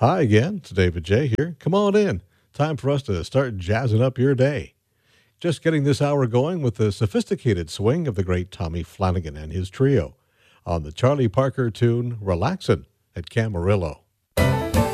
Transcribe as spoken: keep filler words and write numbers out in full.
Hi again, it's David J. here. Come on in. Time for us to start jazzing up your day. Just getting this hour going with the sophisticated swing of the great Tommy Flanagan and his trio on the Charlie Parker tune Relaxin' at Camarillo.